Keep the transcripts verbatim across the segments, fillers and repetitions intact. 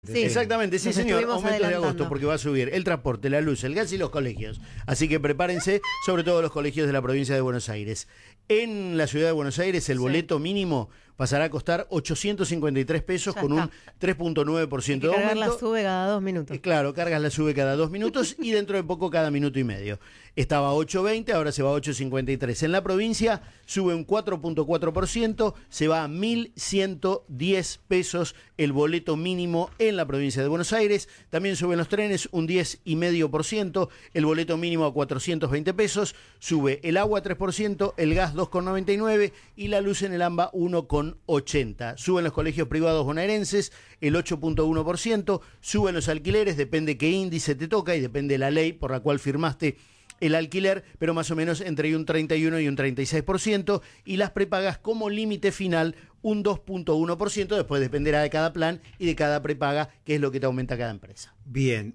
Sí, exactamente, sí nos señor, estuvimos aumentos de adelantando. agosto porque va a subir el transporte, la luz, el gas y los colegios. Así que prepárense, sobre todo los colegios de la provincia de Buenos Aires. En la ciudad de Buenos Aires el Sí. boleto mínimo pasará a costar ochocientos cincuenta y tres pesos Ya con está. un tres punto nueve por Hay ciento que de cargar la aumento. sube cada dos minutos. Eh, Claro, cargas la sube cada dos minutos y dentro de poco cada minuto y medio. Estaba a ocho veinte, ahora se va a ocho cincuenta y tres. En la provincia sube un cuatro punto cuatro por ciento, se va a mil ciento diez pesos el boleto mínimo en la provincia de Buenos Aires. También suben los trenes un diez coma cinco por ciento, el boleto mínimo a cuatrocientos veinte pesos, sube el agua tres por ciento, el gas dos coma noventa y nueve y la luz en el AMBA uno coma ochenta. Suben los colegios privados bonaerenses el ocho punto uno por ciento, suben los alquileres, depende qué índice te toca y depende de la ley por la cual firmaste el alquiler, pero más o menos entre un treinta y uno y un treinta y seis por ciento, y las prepagas como límite final un dos punto uno por ciento, después dependerá de cada plan y de cada prepaga, que es lo que te aumenta cada empresa. Bien,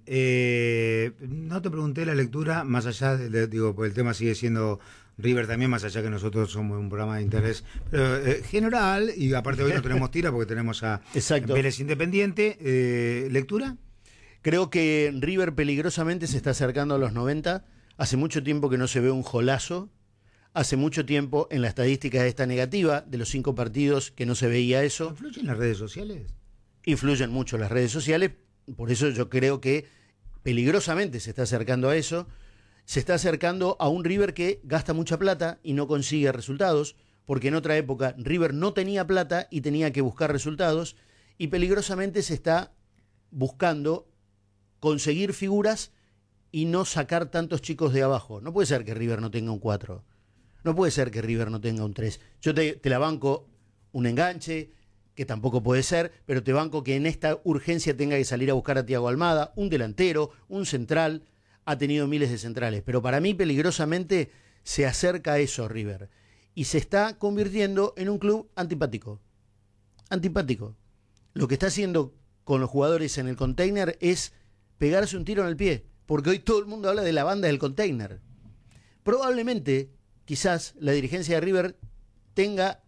eh, no te pregunté la lectura, más allá, de, de- digo, pues el tema sigue siendo River también, más allá que nosotros somos un programa de interés pero, eh, general, y aparte hoy no tenemos tira porque tenemos a Exacto. Vélez Independiente, eh, ¿lectura? Creo que River peligrosamente se está acercando a los noventa. Hace mucho tiempo que no se ve un golazo. Hace mucho tiempo en la estadística esta negativa de los cinco partidos que no se veía eso. ¿Influyen las redes sociales? Influyen mucho las redes sociales. Por eso yo creo que peligrosamente se está acercando a eso. Se está acercando a un River que gasta mucha plata y no consigue resultados. Porque en otra época River no tenía plata y tenía que buscar resultados. Y peligrosamente se está buscando conseguir figuras y no sacar tantos chicos de abajo. No puede ser que River no tenga un cuatro. No puede ser que River no tenga un tres. Yo te, te la banco un enganche, que tampoco puede ser, pero te banco que en esta urgencia tenga que salir a buscar a Thiago Almada, un delantero, un central. Ha tenido miles de centrales, pero para mí peligrosamente se acerca a eso River. Y se está convirtiendo en un club antipático. Antipático. Lo que está haciendo con los jugadores en el container es pegarse un tiro en el pie, porque hoy todo el mundo habla de la banda del container. Probablemente, quizás, la dirigencia de River tenga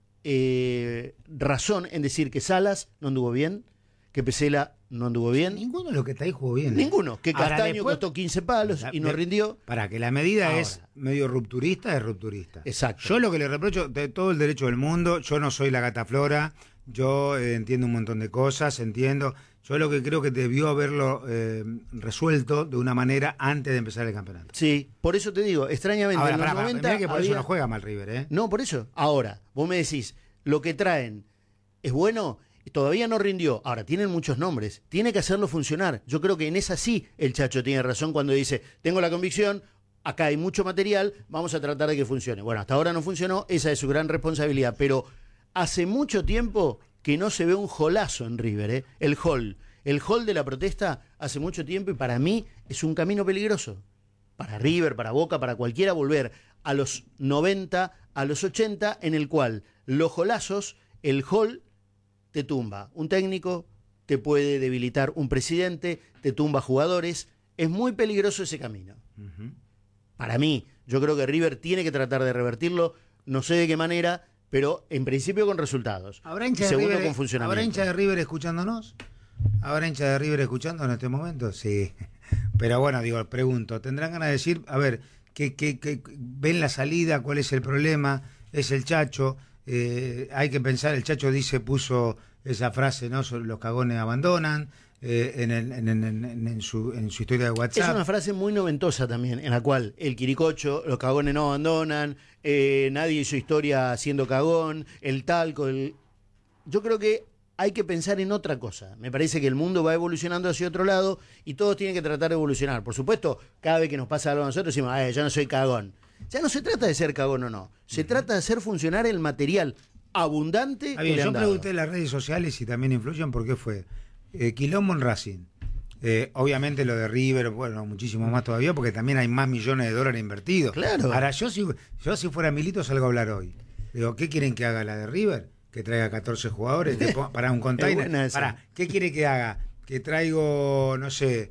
eh, razón en decir que Salas no anduvo bien, que Pesela no anduvo bien. Ninguno de los que está ahí jugó bien. ¿eh? Ninguno. Que Ahora, Castaño después- costó quince palos y no de- rindió. Para que la medida Ahora. es medio rupturista, es rupturista. Exacto. Yo lo que le reprocho, de todo el derecho del mundo, yo no soy la gata Flora, yo eh, entiendo un montón de cosas, entiendo. Yo lo que creo que debió haberlo eh, resuelto de una manera antes de empezar el campeonato. Sí, por eso te digo, extrañamente Ahora, en los pará, pará, noventa mirá que por eso había- no juega mal River, ¿eh? No, por eso. Ahora, vos me decís, lo que traen es bueno, todavía no rindió. Ahora, tienen muchos nombres, tiene que hacerlo funcionar. Yo creo que en esa sí el Chacho tiene razón cuando dice, tengo la convicción, acá hay mucho material, vamos a tratar de que funcione. Bueno, hasta ahora no funcionó, esa es su gran responsabilidad, pero hace mucho tiempo que no se ve un jolazo en River, ¿eh? El hall. El hall de la protesta hace mucho tiempo y para mí es un camino peligroso. Para River, para Boca, para cualquiera, volver a los noventa, a los ochenta, en el cual los golazos, el hall, te tumba. Un técnico te puede debilitar un presidente, te tumba jugadores. Es muy peligroso ese camino. Ujú. Para mí, yo creo que River tiene que tratar de revertirlo, no sé de qué manera, pero en principio con resultados. ¿Habrá Y hincha de segundo River, con funcionamiento. ¿Habrá hincha de River escuchándonos? ¿Habrá hincha de River escuchando en este momento? Sí. Pero bueno, digo, pregunto, ¿tendrán ganas de decir, a ver, ¿qué, qué, qué, ven la salida? ¿Cuál es el problema? ¿Es el Chacho? Eh, hay que pensar, el Chacho dice, puso esa frase, ¿no? Sobre los cagones abandonan, eh, en, el, en, en, en, en, su, en su historia de WhatsApp. Es una frase muy noventosa también, en la cual el quiricocho, los cagones no abandonan, eh, nadie hizo historia siendo cagón, el talco, el... Yo creo que hay que pensar en otra cosa. Me parece que el mundo va evolucionando hacia otro lado y todos tienen que tratar de evolucionar. Por supuesto, cada vez que nos pasa algo a nosotros decimos, "Ay, yo no soy cagón". Ya no se trata de ser cagón o no, se trata de hacer funcionar el material abundante Está que bien, le yo han dado. pregunté en las redes sociales si también influyen, ¿por qué fue? Eh, Quilombo en Racing. Eh, obviamente lo de River, bueno, muchísimo más todavía, porque también hay más millones de dólares invertidos. Claro. Ahora, yo si, yo si fuera Milito salgo a hablar hoy. Digo, ¿qué quieren que haga la de River? Que traiga catorce jugadores que ponga- para un Es buena container. esa. Para, ¿qué quiere que haga? Que traigo, no sé,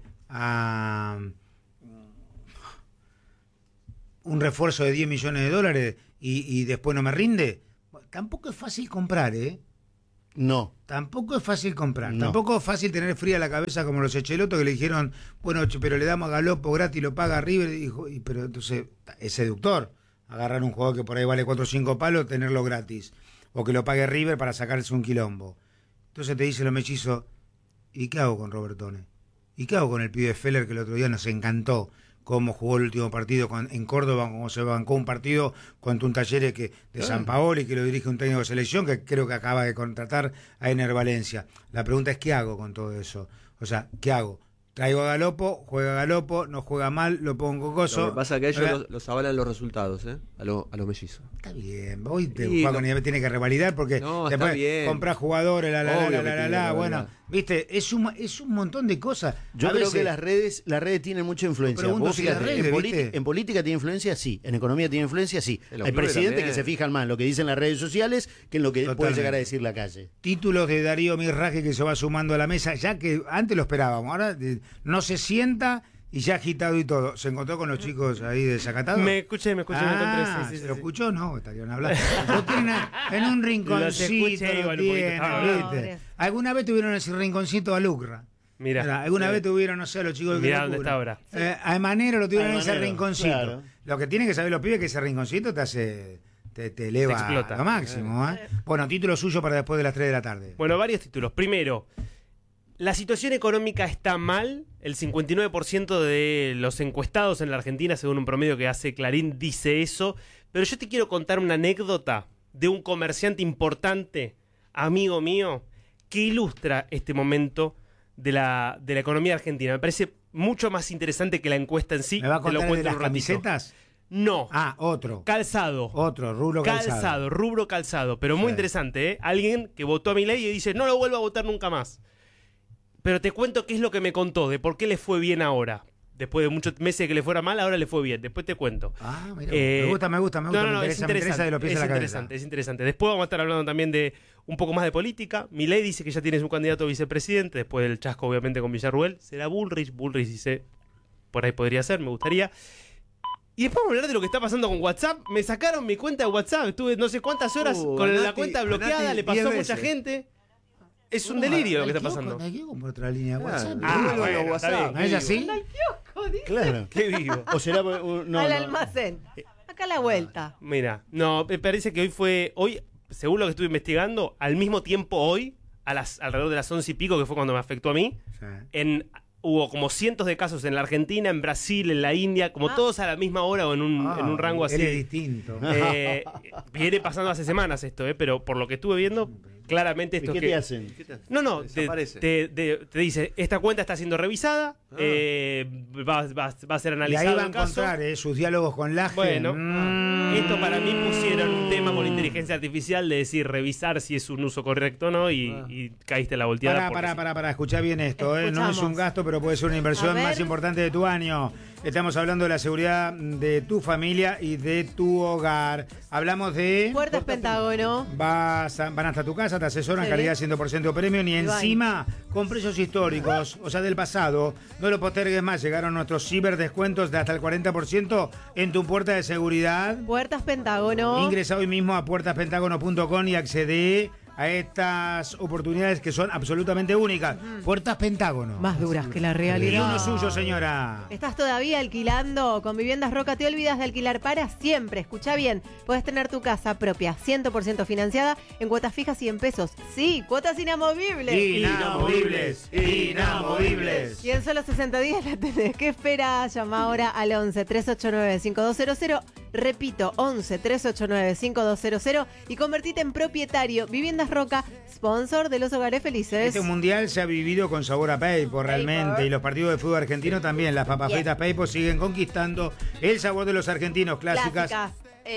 a un refuerzo de diez millones de dólares y, y después no me rinde. Tampoco es fácil comprar, ¿eh? No. Tampoco es fácil comprar, No. tampoco es fácil tener fría la cabeza como los Echelotos que le dijeron, bueno, che, pero le damos a Galopo gratis, lo paga River, y dijo, y, pero entonces es seductor agarrar un jugador que por ahí vale cuatro o cinco palos, tenerlo gratis, o que lo pague River para sacarse un quilombo. Entonces te dice los mellizos, ¿y qué hago con Robertone? ¿Y qué hago con el pibe Feller que el otro día nos encantó? Cómo jugó el último partido con, en Córdoba, cómo se bancó un partido contra un Talleres que, de San Paoli, que lo dirige un técnico de selección, que creo que acaba de contratar a Ener Valencia. La pregunta es, ¿qué hago con todo eso? O sea, ¿qué hago? Traigo a Galopo, juega Galopo, no juega mal, lo pongo coso. Lo que pasa es que a ellos Oiga, los, los avalan los resultados, ¿eh? A, lo, a los mellizos. Está bien, hoy te Sí, juega no. con nivel, tiene que revalidar porque No, después está bien. comprar jugadores, la la la Obvio la que la la, tiene la, que bueno, revalidar. viste, es un es un montón de cosas. Yo A creo veces- que las redes, las redes tienen mucha influencia. pregunto Vos si fíjate, las redes, en, ¿viste? politi- en política tiene influencia, sí. En economía tiene influencia, sí. En los Hay clubes presidentes también. que se fijan más en lo que dicen las redes sociales que en lo que puede Totalmente. llegar a decir la calle. Títulos de Darío Mirraje que se va sumando a la mesa, ya que antes lo esperábamos, ahora eh, no se sienta y ya agitado y todo. ¿Se encontró con los chicos ahí de Zacatado? Me escuché, me escuché, me Ah, encontré. Sí, sí, ¿se sí, lo sí. escuchó? No, estarían hablando. Lo tienen en un rinconcito. escuché lo igual un poquito, tienen, estaba ¿viste? hablando. ¿Alguna vez tuvieron ese rinconcito a Lucra? Mirá. Mira, ¿alguna vez tuvieron, no sé, a los chicos de Mirá Qué dónde Locura? está ahora. Eh, a Emanero lo tuvieron A en ese Emanero, rinconcito. claro. Lo que tienen que saber los pibes es que ese rinconcito te hace, te, te eleva Te explota. a lo máximo. ¿eh? Bueno, título suyo para después de las tres de la tarde. Bueno, varios títulos. Primero, la situación económica está mal. El cincuenta y nueve por ciento de los encuestados en la Argentina, según un promedio que hace Clarín, dice eso. Pero yo te quiero contar una anécdota de un comerciante importante, amigo mío, que ilustra este momento de la, de la economía argentina. Me parece mucho más interesante que la encuesta en sí. ¿Me va a Te lo contar de cuento en las un ratito. camisetas? No. Ah, otro. Calzado. Otro, rubro calzado. Calzado, rubro calzado, pero muy Sí. interesante, ¿eh? Alguien que votó a Milei y dice, no lo vuelvo a votar nunca más. Pero te cuento qué es lo que me contó, de por qué le fue bien ahora. Después de muchos meses de que le fuera mal, ahora le fue bien. Después te cuento. Ah, mira, Eh, me gusta, me gusta, me gusta, no, no, no, me es interesa, me interesa de los pies es a la interesante, cabeza. es interesante. Después vamos a estar hablando también de un poco más de política. Milei dice que ya tiene su candidato a vicepresidente, después del chasco obviamente con Villarruel. Será Bullrich, Bullrich dice, por ahí podría ser, me gustaría. Y después vamos a hablar de lo que está pasando con WhatsApp. Me sacaron mi cuenta de WhatsApp, estuve no sé cuántas horas Uh, con a la Nati- cuenta a bloqueada, Nati le pasó a diez mucha veces. gente. Es un Bueno, delirio lo que al está kiosco, pasando. al kiosco por otra línea de WhatsApp. Ah, Vuelvo a bueno, está WhatsApp. bien. ¿No es así? Claro. Qué vivo. O será. uh, no, Al no. almacén. Acá a la vuelta. Mira, no, me parece que hoy fue, hoy, según lo que estuve investigando, al mismo tiempo hoy, a las alrededor de las once y pico, que fue cuando me afectó a mí, Sí. en hubo como cientos de casos en la Argentina, en Brasil, en la India, como Ah. todos a la misma hora o en un, Ah, en un rango así. Eres distinto. Eh, viene pasando hace semanas esto, eh, pero por lo que estuve viendo, claramente ¿Y esto qué es que... te hacen? ¿Qué te- No, no, te, Desaparece. te- te- te dice, esta cuenta está siendo revisada, Ah. eh, va, va- va a ser Y ahí analizado va a el caso. encontrar eh, sus diálogos con Laje. Bueno, Mm. esto para mí pusieron un tema con inteligencia artificial de decir, revisar si es un uso correcto o no, y, Ah. y caíste en la volteada. Pará, porque pará, sí. pará, pará, escuchá bien esto, ¿eh? No es Escuchamos. un gasto, pero puede ser una A inversión ver. más importante de tu año. Estamos hablando de la seguridad de tu familia y de tu hogar. Hablamos de... Puertas Pentágono. Vas a- van hasta tu casa, te asesoran, Sí. calidad cien por ciento premium y Iván. encima con precios históricos, o sea, del pasado. No lo postergues más, llegaron nuestros ciberdescuentos de hasta el cuarenta por ciento en tu puerta de seguridad. Puertas Pentágono. Ingresa hoy mismo a puertas pentágono punto com y accede a estas oportunidades que son absolutamente únicas. Puertas Pentágono. Más duras que la Y realidad. uno suyo, señora. ¿Estás todavía alquilando? Con Viviendas Roca te olvidas de alquilar para siempre. Escucha bien, puedes tener tu casa propia, cien por ciento financiada, en cuotas fijas y en pesos. Sí, cuotas inamovibles. Inamovibles, inamovibles. Y en solo sesenta días la tenés. ¿Qué esperas? Llama ahora al once, tres ocho nueve, cinco dos cero cero. Repito, once, tres ocho nueve, cinco dos cero cero. Y convertite en propietario. Viviendas Roca, sponsor de los hogares felices. Este mundial se ha vivido con sabor a Peipo realmente, Peipo. y los partidos de fútbol argentino también. Las papas Bien. fritas Peipo siguen conquistando el sabor de los argentinos, clásicas Clásicas.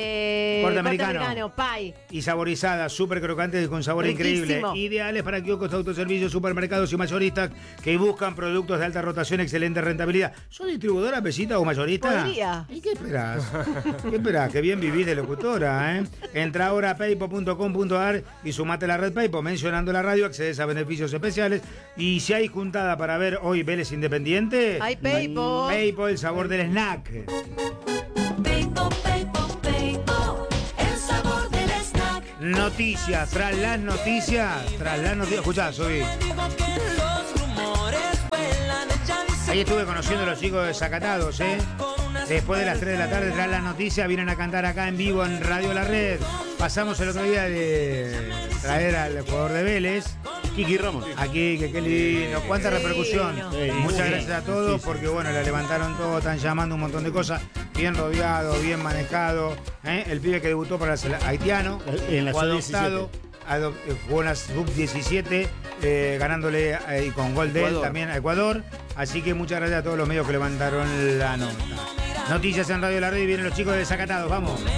Eh, Corte corte americano. americano, pie. y saborizadas, súper crocantes y con sabor increíble. Riquísimo. Ideales para kioscos, autoservicios, supermercados y mayoristas que buscan productos de alta rotación, excelente rentabilidad. ¿Sos distribuidora, pesita o mayorista? Podría. ¿Y qué esperás? ¿Qué esperás? Que bien vivís de locutora, ¿eh? Entra ahora a paypo punto com punto ar y sumate a la red Paypo. Mencionando la radio, accedes a beneficios especiales. Y si hay juntada para ver hoy Vélez Independiente, Ay, Paypo. Paypo, el sabor del snack. Peipo, Peipo, Peipo, el sabor del snack. noticias, tras las noticias, tras las noticias. Escuchá, subí. Ahí estuve conociendo a los chicos desacatados, ¿eh? Después de las tres de la tarde, tras las noticias, vienen a cantar acá en vivo en Radio La Red. Pasamos el otro día de traer al jugador de Vélez, Kiki Ramos. aquí, que qué lindo, cuánta repercusión. Sí, Muchas sí, gracias a todos sí, sí. porque bueno, le levantaron todo, están llamando un montón de cosas, bien rodeado, bien manejado. ¿eh? El pibe que debutó para el haitiano, En la fue sub adoptado, adop- eh, jugó en la sub diecisiete, eh, ganándole eh, y con gol de él Ecuador. también a Ecuador. Así que muchas gracias a todos los medios que levantaron la nota. Noticias en Radio La Red y vienen los chicos de Desacatados, vamos.